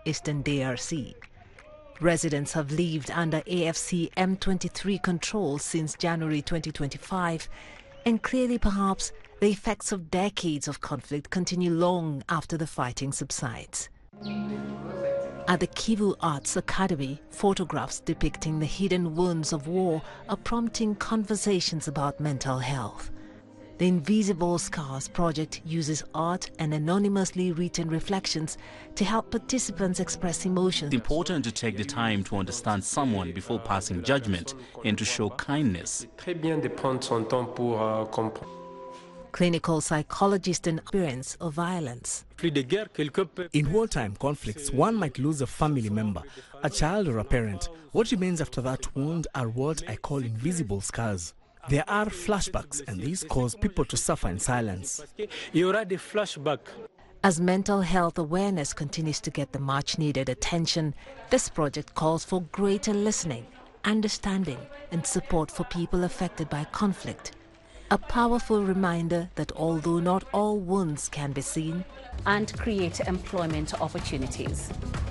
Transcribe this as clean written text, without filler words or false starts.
eastern DRC. Residents have lived under AFC M23 control since January 2025, and clearly perhaps the effects of decades of conflict continue long after the fighting subsides. At the Kivu Arts Academy, photographs depicting the hidden wounds of war are prompting conversations about mental health. The Invisible Scars project uses art and anonymously written reflections to help participants express emotions. It's important to take the time to understand someone before passing judgment and to show kindness. Clinical psychologists and experience of violence. In wartime conflicts, one might lose a family member, a child or a parent. What remains after that wound are what I call invisible scars. There are flashbacks, and these cause people to suffer in silence. As mental health awareness continues to get the much-needed attention, this project calls for greater listening, understanding, and support for people affected by conflict. A powerful reminder that although not all wounds can be seen, and create employment opportunities.